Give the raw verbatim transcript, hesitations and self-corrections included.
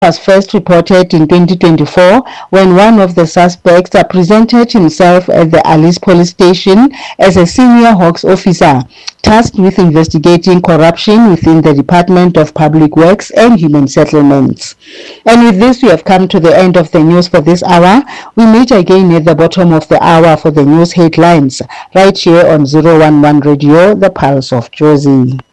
was first reported in twenty twenty-four when one of the suspects presented himself at the Alice police station as a senior Hawks officer tasked with investigating corruption within the Department of Public Works and Human Settlements. And with this, we have come to the end of the news for this hour. We meet again at the bottom of the hour for the news headlines right here on zero one one Radio, the Pulse of Jozi.